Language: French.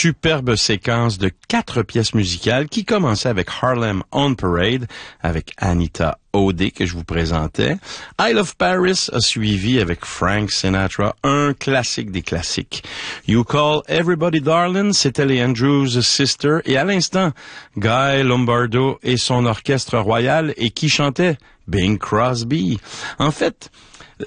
superbe séquence de 4 pièces musicales qui commençait avec Harlem on Parade, avec Anita O'Day que je vous présentais. I Love Paris a suivi avec Frank Sinatra, un classique des classiques. You Call Everybody Darling, c'était les Andrews Sisters. Et à l'instant, Guy Lombardo et son orchestre royal et qui chantait Bing Crosby. En fait,